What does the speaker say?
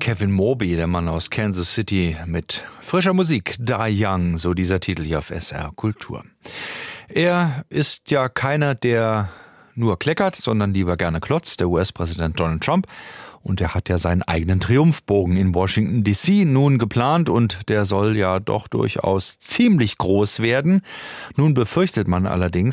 Kevin Morby, der Mann aus Kansas City, mit frischer Musik. Die Young, so dieser Titel hier auf SR Kultur. Er ist ja keiner, der nur kleckert, sondern lieber gerne klotzt, der US-Präsident Donald Trump. Und er hat ja seinen eigenen Triumphbogen in Washington D.C. nun geplant und der soll ja doch durchaus ziemlich groß werden. Nun befürchtet man allerdings,